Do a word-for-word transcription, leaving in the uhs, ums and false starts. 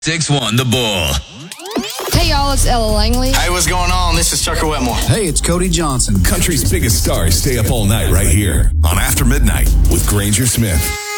six one The Bull. Hey, y'all, it's Ella Langley. Hey, what's going on? This is Tucker Wetmore. Hey, it's Cody Johnson. Country's biggest stars stay up all night right here on After Midnight with Granger Smith.